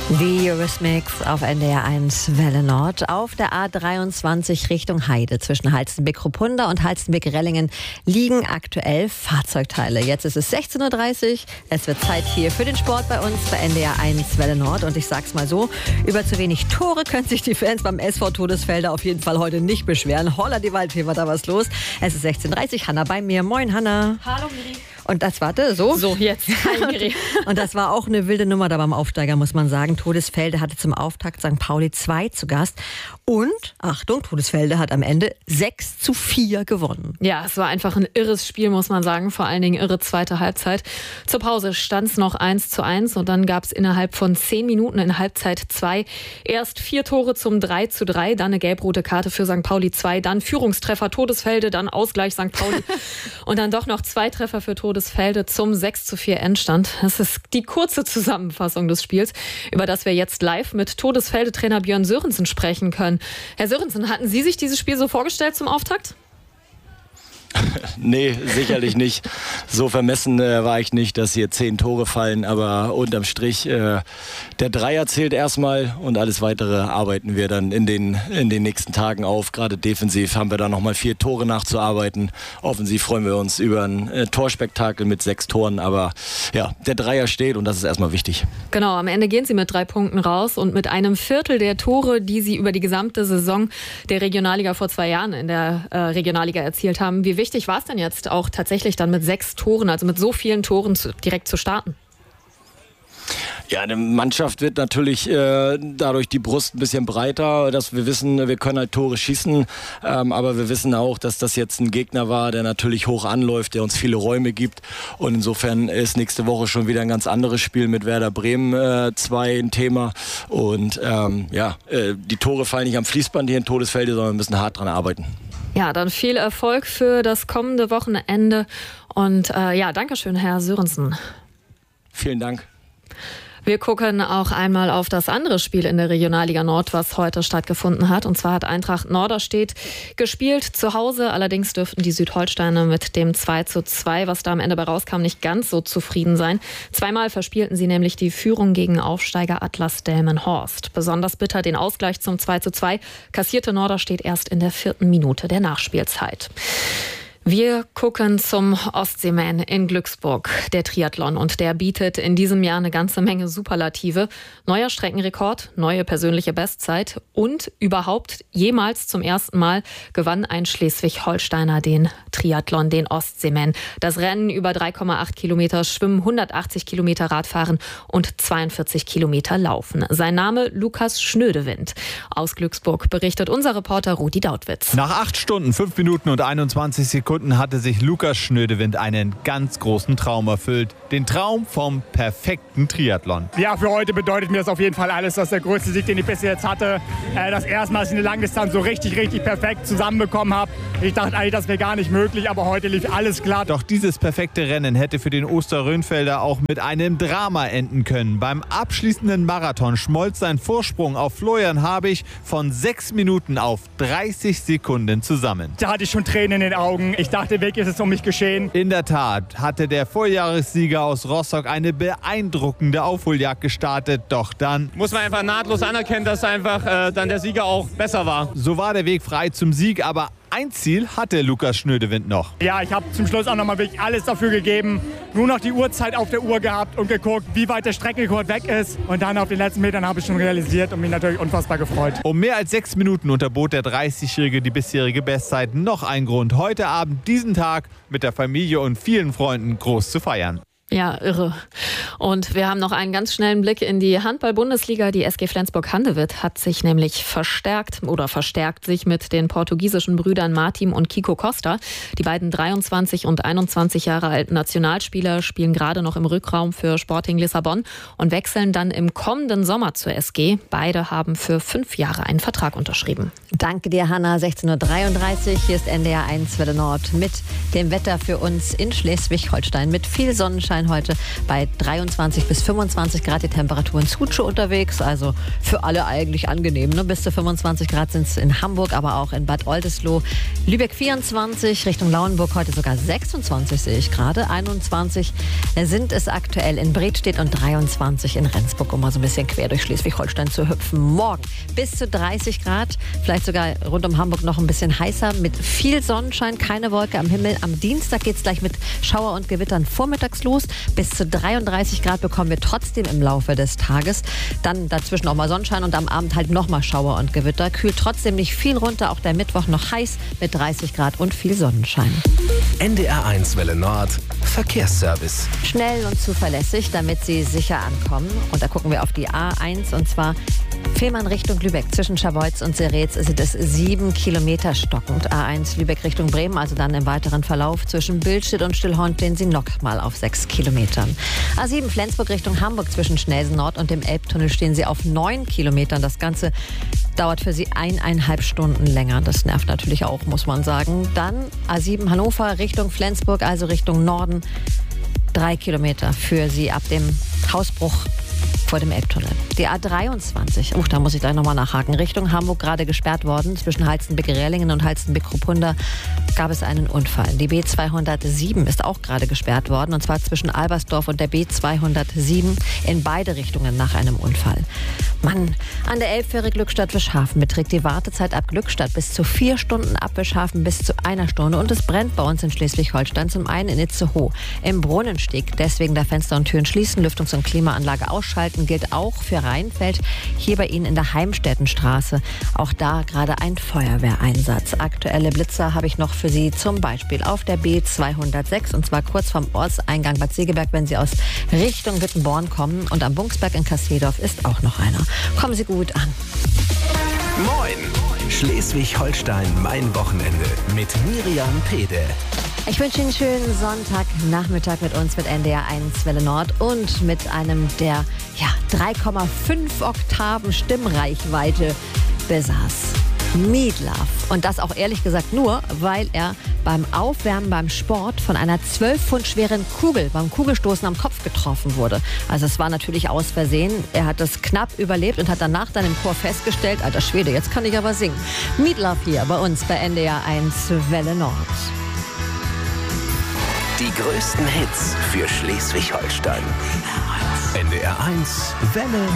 Die Eurismix auf NDR 1 Welle Nord. Auf der A23 Richtung Heide zwischen Halstenbek-Ruppunda und Halstenbek-Rellingen liegen aktuell Fahrzeugteile. Jetzt ist es 16:30 Uhr. Es wird Zeit hier für den Sport bei uns bei NDR 1 Welle Nord. Und ich sag's mal so, über zu wenig Tore können sich die Fans beim SV Todesfelde auf jeden Fall heute nicht beschweren. Holla die Waldfee, war da was los. Es ist 16:30 Uhr. Hanna bei mir. Moin, Hanna. Hallo, Miri. Und das, warte, so? So, jetzt. Hi, Miri. Und das war auch eine wilde Nummer da beim Aufsteiger, muss man sagen. Todesfelde hatte zum Auftakt St. Pauli 2 zu Gast. Und, Achtung, Todesfelde hat am Ende 6:4 gewonnen. Ja, es war einfach ein irres Spiel, muss man sagen. Vor allen Dingen irre zweite Halbzeit. Zur Pause stand es noch 1:1 und dann gab es innerhalb von 10 Minuten in Halbzeit 2 erst 4 Tore zum 3:3, dann eine gelb-rote Karte für St. Pauli 2, dann Führungstreffer Todesfelde, dann Ausgleich St. Pauli und dann doch noch 2 Treffer für Todesfelde zum 6:4 Endstand. Das ist die kurze Zusammenfassung des Spiels, über das wir jetzt live mit Todesfelde-Trainer Björn Sörensen sprechen können. Herr Sörensen, hatten Sie sich dieses Spiel so vorgestellt zum Auftakt? Nee, sicherlich nicht. So vermessen war ich nicht, dass hier 10 Tore fallen. Aber unterm Strich, der Dreier zählt erstmal und alles Weitere arbeiten wir dann in den nächsten Tagen auf. Gerade defensiv haben wir da nochmal 4 Tore nachzuarbeiten. Offensiv freuen wir uns über ein Torspektakel mit 6 Toren. Aber ja, der Dreier steht und das ist erstmal wichtig. Genau, am Ende gehen Sie mit 3 Punkten raus und mit einem Viertel der Tore, die Sie über die gesamte Saison der Regionalliga vor 2 Jahren in der Regionalliga erzielt haben. Wie wichtig war es denn jetzt auch tatsächlich dann mit 6 Toren, also mit so vielen Toren direkt zu starten? Ja, eine Mannschaft wird natürlich dadurch die Brust ein bisschen breiter, dass wir wissen, wir können halt Tore schießen, aber wir wissen auch, dass das jetzt ein Gegner war, der natürlich hoch anläuft, der uns viele Räume gibt und insofern ist nächste Woche schon wieder ein ganz anderes Spiel mit Werder Bremen 2 ein Thema und die Tore fallen nicht am Fließband hier in Todesfelde, sondern wir müssen hart dran arbeiten. Ja, dann viel Erfolg für das kommende Wochenende und Dankeschön, Herr Sörensen. Vielen Dank. Wir gucken auch einmal auf das andere Spiel in der Regionalliga Nord, was heute stattgefunden hat. Und zwar hat Eintracht Norderstedt gespielt zu Hause. Allerdings dürften die Südholsteiner mit dem 2:2, was da am Ende bei rauskam, nicht ganz so zufrieden sein. 2-mal verspielten sie nämlich die Führung gegen Aufsteiger Atlas Delmenhorst. Besonders bitter den Ausgleich zum 2:2 kassierte Norderstedt erst in der 4. Minute der Nachspielzeit. Wir gucken zum Ostseeman in Glücksburg, der Triathlon. Und der bietet in diesem Jahr eine ganze Menge Superlative. Neuer Streckenrekord, neue persönliche Bestzeit und überhaupt jemals zum ersten Mal gewann ein Schleswig-Holsteiner den Triathlon, den Ostseeman. Das Rennen über 3,8 Kilometer Schwimmen, 180 Kilometer Radfahren und 42 Kilometer Laufen. Sein Name Lukas Schnödewind. Aus Glücksburg berichtet unser Reporter Rudi Dautwitz. Nach 8 Stunden, 5 Minuten und 21 Sekunden hatte sich Lukas Schnödewind einen ganz großen Traum erfüllt. Den Traum vom perfekten Triathlon. Ja, für heute bedeutet mir das auf jeden Fall alles. Das ist der größte Sieg, den ich bis jetzt hatte. Das erste Mal, dass ich eine Langdistanz so richtig perfekt zusammenbekommen habe. Ich dachte eigentlich, das wäre gar nicht möglich, aber heute lief alles glatt. Doch dieses perfekte Rennen hätte für den Osterrönfelder auch mit einem Drama enden können. Beim abschließenden Marathon schmolz sein Vorsprung auf Florian Habich von 6 Minuten auf 30 Sekunden zusammen. Da hatte ich schon Tränen in den Augen. Ich dachte wirklich, es ist um mich geschehen. In der Tat hatte der Vorjahressieger aus Rostock eine beeindruckende Aufholjagd gestartet. Doch dann muss man einfach nahtlos anerkennen, dass einfach dann der Sieger auch besser war. So war der Weg frei zum Sieg, aber ein Ziel hatte Lukas Schnödewind noch. Ja, ich habe zum Schluss auch noch mal wirklich alles dafür gegeben. Nur noch die Uhrzeit auf der Uhr gehabt und geguckt, wie weit der Streckenrekord weg ist. Und dann auf den letzten Metern habe ich schon realisiert und mich natürlich unfassbar gefreut. Um mehr als 6 Minuten unterbot der 30-Jährige die bisherige Bestzeit. Noch ein Grund, heute Abend diesen Tag mit der Familie und vielen Freunden groß zu feiern. Ja, irre. Und wir haben noch einen ganz schnellen Blick in die Handball-Bundesliga. Die SG Flensburg-Handewitt hat sich nämlich verstärkt sich mit den portugiesischen Brüdern Martim und Kiko Costa. Die beiden 23 und 21 Jahre alten Nationalspieler spielen gerade noch im Rückraum für Sporting Lissabon und wechseln dann im kommenden Sommer zur SG. Beide haben für 5 Jahre einen Vertrag unterschrieben. Danke dir, Hanna. 16:33 Uhr. Hier ist NDR 1 Welle Nord mit dem Wetter für uns in Schleswig-Holstein mit viel Sonnenschein Sonnenschein heute bei 23 bis 25 Grad. Die Temperaturen Suche unterwegs, also für alle eigentlich angenehm. Ne? Bis zu 25 Grad sind es in Hamburg, aber auch in Bad Oldesloe. Lübeck 24, Richtung Lauenburg heute sogar 26 sehe ich gerade. 21 sind es aktuell in Bredstedt und 23 in Rendsburg, um mal so ein bisschen quer durch Schleswig-Holstein zu hüpfen. Morgen bis zu 30 Grad, vielleicht sogar rund um Hamburg noch ein bisschen heißer mit viel Sonnenschein, keine Wolke am Himmel. Am Dienstag geht es gleich mit Schauer und Gewittern vormittags los. Bis zu 33 Grad bekommen wir trotzdem im Laufe des Tages. Dann dazwischen auch mal Sonnenschein und am Abend halt nochmal Schauer und Gewitter. Kühlt trotzdem nicht viel runter, auch der Mittwoch noch heiß mit 30 Grad und viel Sonnenschein. NDR1 Welle Nord, Verkehrsservice. Schnell und zuverlässig, damit Sie sicher ankommen. Und da gucken wir auf die A1 und zwar Fehmarn Richtung Lübeck. Zwischen Scharbeutz und Seretz sind es 7 Kilometer stockend. A1 Lübeck Richtung Bremen, also dann im weiteren Verlauf zwischen Billstedt und Stillhorn stehen Sie noch mal auf 6 Kilometern. A7 Flensburg Richtung Hamburg zwischen Schnelsen Nord und dem Elbtunnel stehen Sie auf 9 Kilometern. Das Ganze dauert für Sie 1,5 Stunden länger. Das nervt natürlich auch, muss man sagen. Dann A7 Hannover Richtung Flensburg, also Richtung Norden. 3 Kilometer für Sie ab dem Hausbruch vor dem Elbtunnel. Die A23, da muss ich gleich nochmal nachhaken, Richtung Hamburg gerade gesperrt worden. Zwischen Halstenbek-Rellingen und Halstenbek-Kruppunda gab es einen Unfall. Die B207 ist auch gerade gesperrt worden, und zwar zwischen Albersdorf und der B207 in beide Richtungen nach einem Unfall. Mann, an der Elbfähre Glückstadt-Wischhafen beträgt die Wartezeit ab Glückstadt bis zu 4 Stunden, ab Wischhafen bis zu 1 Stunde. Und es brennt bei uns in Schleswig-Holstein, zum einen in Itzehoe im Brunnensteg. Deswegen da Fenster und Türen schließen, Lüftungs- und Klimaanlage ausschalten, gilt auch für Rheinfeld. Hier bei Ihnen in der Heimstättenstraße. Auch da gerade ein Feuerwehreinsatz. Aktuelle Blitzer habe ich noch für Sie, zum Beispiel auf der B206, und zwar kurz vom Ortseingang Bad Segeberg, wenn Sie aus Richtung Wittenborn kommen. Und am Bungsberg in Kasseedorf ist auch noch einer. Kommen Sie gut an. Moin! Schleswig-Holstein, mein Wochenende mit Miriam Pede. Ich wünsche Ihnen einen schönen Sonntagnachmittag mit uns, mit NDR1 Welle Nord und mit einem, der 3,5 Oktaven Stimmreichweite besaß. Meatloaf. Und das auch ehrlich gesagt nur, weil er beim Aufwärmen beim Sport von einer 12 Pfund schweren Kugel beim Kugelstoßen am Kopf getroffen wurde. Also es war natürlich aus Versehen. Er hat es knapp überlebt und hat danach dann im Chor festgestellt, alter Schwede, jetzt kann ich aber singen. Meatloaf hier bei uns bei NDR1 Welle Nord. Die größten Hits für Schleswig-Holstein. NDR1 Welle